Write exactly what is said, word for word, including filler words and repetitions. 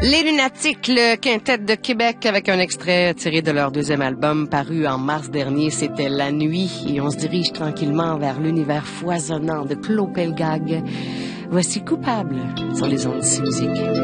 Les Lunatiques, le quintet de Québec, avec un extrait tiré de leur deuxième album paru en mars dernier, c'était La Nuit. Et on se dirige tranquillement vers l'univers foisonnant de Claude Pelgag. Voici Coupable sur les ondes de Musique.